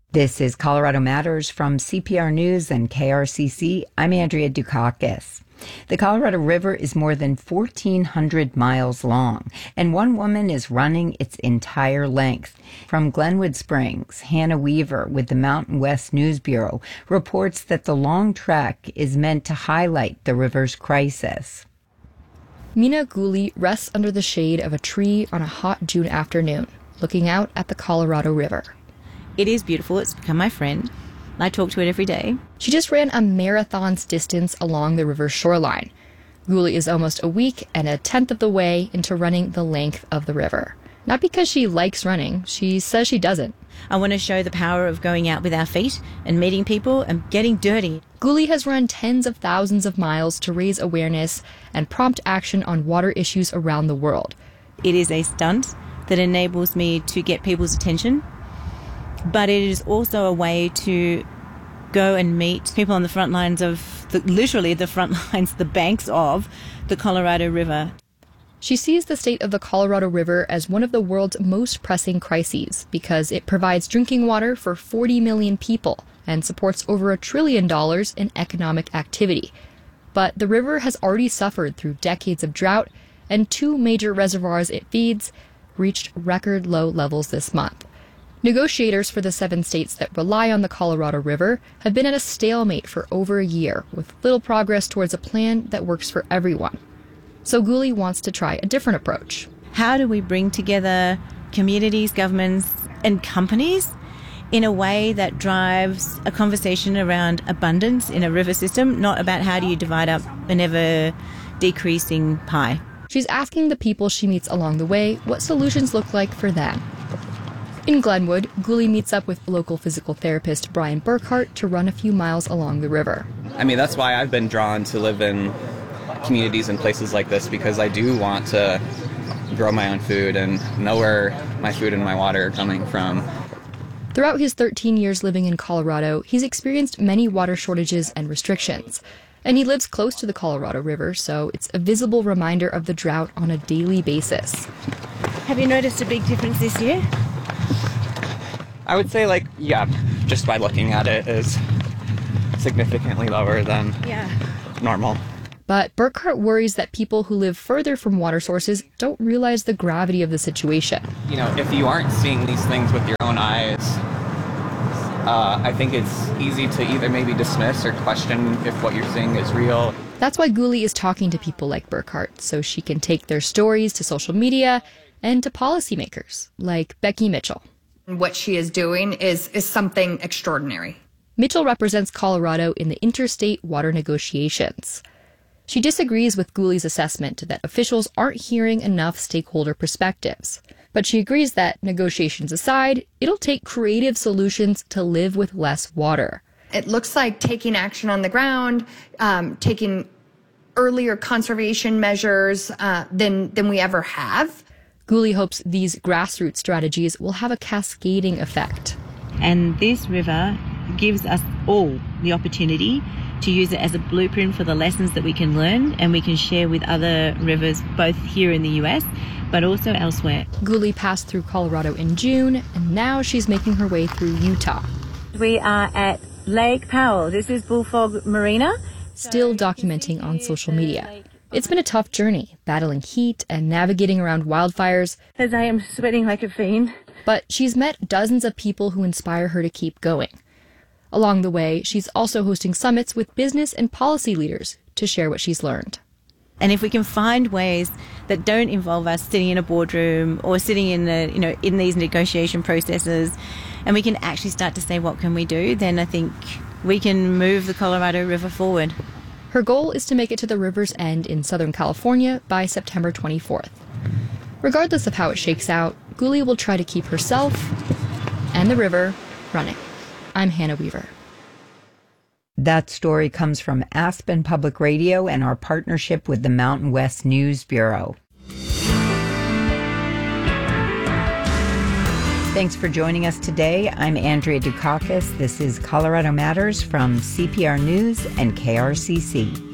This is Colorado Matters from CPR News and KRCC. I'm Andrea Dukakis. The Colorado River is more than 1,400 miles long, and one woman is running its entire length. From Glenwood Springs, Hannah Weaver with the Mountain West News Bureau reports that the long trek is meant to highlight the river's crisis. Mina Guli rests under the shade of a tree on a hot June afternoon, looking out at the Colorado River. It is beautiful. It's become my friend. I talk to it every day. She just ran a marathon's distance along the river's shoreline. Guli is almost a week and a tenth of the way into running the length of the river. Not because she likes running. She says she doesn't. I want to show the power of going out with our feet and meeting people and getting dirty. Guli has run tens of thousands of miles to raise awareness and prompt action on water issues around the world. It is a stunt that enables me to get people's attention. But it is also a way to go and meet people on the front lines of, the banks of the Colorado River. She sees the state of the Colorado River as one of the world's most pressing crises because it provides drinking water for 40 million people and supports over $1 trillion in economic activity. But the river has already suffered through decades of drought, and two major reservoirs it feeds reached record low levels this month. Negotiators for the 7 states that rely on the Colorado River have been at a stalemate for over a year, with little progress towards a plan that works for everyone. So Guli wants to try a different approach. How do we bring together communities, governments, and companies in a way that drives a conversation around abundance in a river system, not about how do you divide up an ever-decreasing pie? She's asking the people she meets along the way what solutions look like for them. In Glenwood, Guli meets up with local physical therapist Brian Burkhart to run a few miles along the river. I mean, that's why I've been drawn to live in communities and places like this, because I do want to grow my own food and know where my food and my water are coming from. Throughout his 13 years living in Colorado, he's experienced many water shortages and restrictions. And he lives close to the Colorado River, so it's a visible reminder of the drought on a daily basis. Have you noticed a big difference this year? I would say, just by looking at it, is significantly lower than normal. But Burkhart worries that people who live further from water sources don't realize the gravity of the situation. You know, if you aren't seeing these things with your own eyes, I think it's easy to either maybe dismiss or question if what you're seeing is real. That's why Guli is talking to people like Burkhart, so she can take their stories to social media and to policymakers like Becky Mitchell. What she is doing is something extraordinary. Mitchell represents Colorado in the interstate water negotiations. She disagrees with Guli's assessment that officials aren't hearing enough stakeholder perspectives. But she agrees that, negotiations aside, it'll take creative solutions to live with less water. It looks like taking action on the ground, taking earlier conservation measures than we ever have. Guli hopes these grassroots strategies will have a cascading effect. And this river gives us all the opportunity to use it as a blueprint for the lessons that we can learn and we can share with other rivers, both here in the US, but also elsewhere. Guli passed through Colorado in June, and now she's making her way through Utah. We are at Lake Powell. This is Bullfrog Marina. Still documenting on social media. It's been a tough journey, battling heat and navigating around wildfires. As I am sweating like a fiend. But she's met dozens of people who inspire her to keep going. Along the way, she's also hosting summits with business and policy leaders to share what she's learned. And if we can find ways that don't involve us sitting in a boardroom or sitting in these negotiation processes, and we can actually start to say, what can we do? Then I think we can move the Colorado River forward. Her goal is to make it to the river's end in Southern California by September 24th. Regardless of how it shakes out, Guli will try to keep herself and the river running. I'm Hannah Weaver. That story comes from Aspen Public Radio and our partnership with the Mountain West News Bureau. Thanks for joining us today. I'm Andrea Dukakis. This is Colorado Matters from CPR News and KRCC.